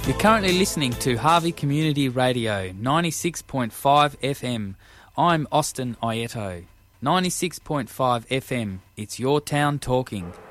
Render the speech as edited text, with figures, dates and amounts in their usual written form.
You're currently listening to Harvey Community Radio, 96.5 FM. I'm Austin Aieto. 96.5 FM, it's your town talking.